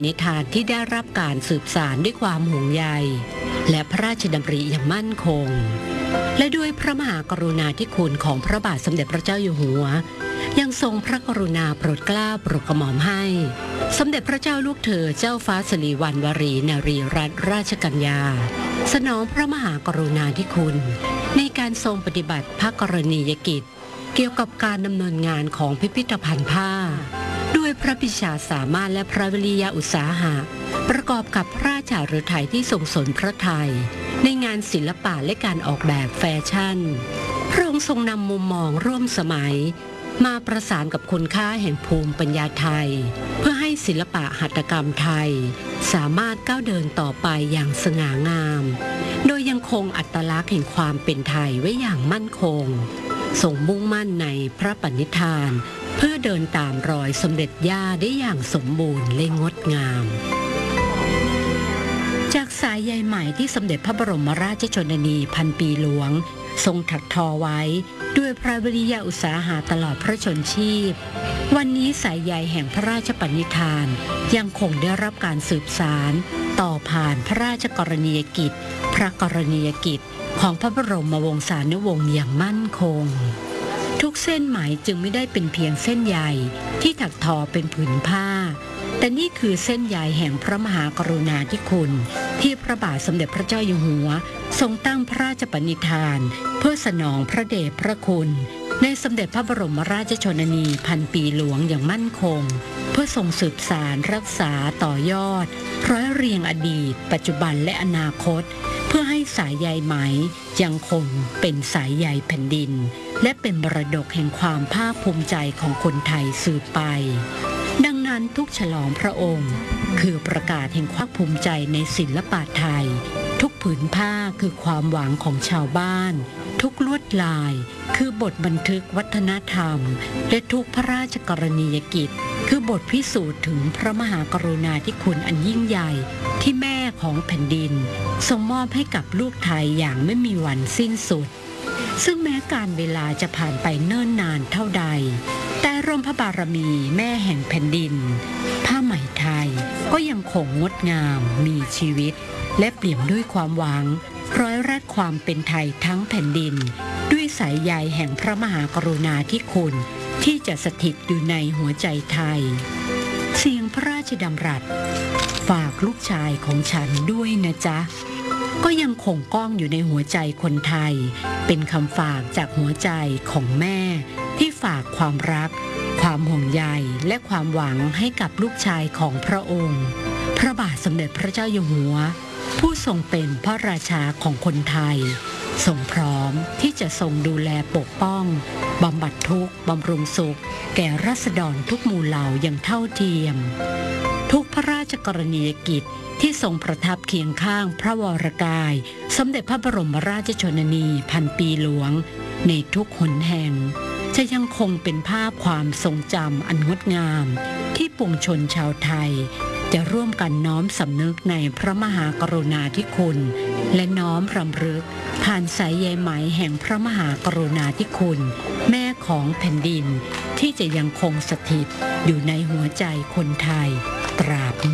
นิทานที่ได้รับการสืบสานด้วยความห่วงใยและพระราชดำริอย่างมั่นคงและด้วยพระมหากรุณาธิคุณของพระบาทสมเด็จพระเจ้าอยู่หัวยังทรงพระกรุณาโปรดเกล้าโปรดกระหม่อมให้สมเด็จพระเจ้าลูกเธอเจ้าฟ้าสิริวัณวรีนารีรัตนราชกัญญาสนองพระมหากรุณาธิคุณในการทรงปฏิบัติพระกรณียกิจเกี่ยวกับการดำเนินงานของพิพิธภัณฑ์ผ้าด้วยพระปิชาสามารถและพระวิริยะอุตสาหะประกอบกับพระราชฤทัยที่ทรงสนพระทัยในงานศิลปะและการออกแบบแฟชั่นพระองค์ทรงนำมุมมองร่วมสมัยมาประสานกับคุณค่าแห่งภูมิปัญญาไทยเพื่อให้ศิลปะหัตถกรรมไทยสามารถก้าวเดินต่อไปอย่างสง่างามโดยยังคงอัตลักษณ์แห่งความเป็นไทยไว้อย่างมั่นคงทรงมุ่งมั่นในพระปณิธานเพื่อเดินตามรอยสมเด็จย่าได้อย่างสมบูรณ์และงดงามจากสายใยไหมที่สมเด็จพระบรมราชชนนีพันปีหลวงทรงถักทอไว้ด้วยพระวิริยะอุตสาหะตลอดพระชนชีพวันนี้สายใยแห่งพระราชปณิธานยังคงได้รับการสืบสานต่อผ่านพระราชกรณียกิจพระกรณียกิจของพระบรมวงศานุวงศ์อย่างมั่นคงทุกเส้นไหมจึงไม่ได้เป็นเพียงเส้นใยที่ถักทอเป็นผืนผ้าแต่นี่คือเส้นใยแห่งพระมหากรุณาธิคุณที่พระบาทสมเด็จพระเจ้าอยู่หัวทรงตั้งพระราชปณิธานเพื่อสนองพระเดชพระคุณในสมเด็จพระบรมราชชนนีพันปีหลวงอย่างมั่นคงเพื่อทรงสืบสานรักษาต่อยอดร้อยเรียงอดีตปัจจุบันและอนาคตเพื่อให้สายใยไหมยังคงเป็นสายใยแผ่นดินและเป็นมรดกแห่งความภาคภูมิใจของคนไทยสืบไปดังนั้นทุกฉลองพระองค์คือประกาศแห่งความภูมิใจในศิลปะไทยทุกผืนผ้าคือความหวังของชาวบ้านทุกลวดลายคือบทบันทึกวัฒนธรรมและทุกพระราชกรณียกิจคือบทพิสูจน์ถึงพระมหากรุณาธิคุณอันยิ่งใหญ่ที่แม่ของแผ่นดินทรงมอบให้กับลูกไทยอย่างไม่มีวันสิ้นสุดซึ่งแม้การเวลาจะผ่านไปเนิ่นนานเท่าใดแต่ร่มพระบารมีแม่แห่งแผ่นดินผ้าไหมไทยก็ยังคงงดงามมีชีวิตและเปี่ยมด้วยความหวังร้อยแรกความเป็นไทยทั้งแผ่นดินด้วยสายใยแห่งพระมหากรุณาธิคุณที่จะสถิตอยู่ในหัวใจไทยเสียงพระราชดำรัสฝากลูกชายของฉันด้วยนะจ๊ะก็ยังคงก้องอยู่ในหัวใจคนไทยเป็นคำฝากจากหัวใจของแม่ที่ฝากความรักความห่วงใยและความหวังให้กับลูกชายของพระองค์พระบาทสมเด็จพระเจ้าอยู่หัวผู้ทรงเป็นพระราชาของคนไทยทรงพร้อมที่จะทรงดูแลปกป้องบำบัดทุกข์บำรุงสุขแก่ราษฎรทุกหมู่เหล่าอย่างเท่าเทียมทุกพระราชกรณียกิจที่ทรงประทับเคียงข้างพระวรกายสมเด็จพระบรมราชชนนีพันปีหลวงในทุกหนแห่งจะยังคงเป็นภาพความทรงจำอันงดงามที่ปวงชนชาวไทยจะร่วมกันน้อมสำนึกในพระมหากรุณาธิคุณและน้อมรำลึกผ่านสายใยไหมแห่งพระมหากรุณาธิคุณแม่ของแผ่นดินที่จะยังคงสถิตอยู่ในหัวใจคนไทยตราบ